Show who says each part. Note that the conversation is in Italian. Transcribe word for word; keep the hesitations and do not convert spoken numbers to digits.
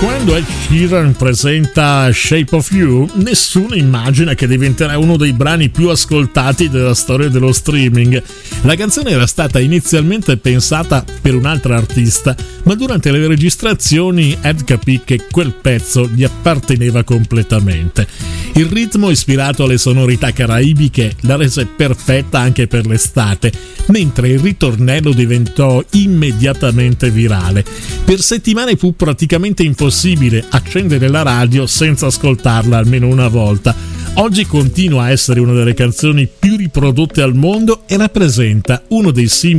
Speaker 1: Quando Ed Sheeran presenta Shape of You, nessuno immagina che diventerà uno dei brani più ascoltati della storia dello streaming. La canzone era stata inizialmente pensata per un'altra artista, ma durante le registrazioni Ed capì che quel pezzo gli apparteneva completamente. Il ritmo, ispirato alle sonorità caraibiche, la rese perfetta anche per l'estate, mentre il ritornello diventò immediatamente virale. Per settimane fu praticamente impossibile accendere la radio senza ascoltarla almeno una volta. Oggi continua a essere una delle canzoni più riprodotte al mondo e rappresenta uno dei simboli